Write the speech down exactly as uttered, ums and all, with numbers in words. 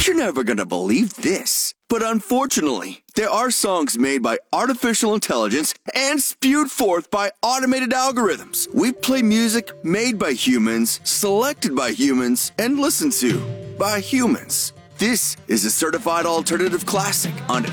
You're never gonna believe this, but unfortunately, there are songs made by artificial intelligence and spewed forth by automated algorithms. We play music made by humans, selected by humans, and listened to by humans. This is a certified alternative classic on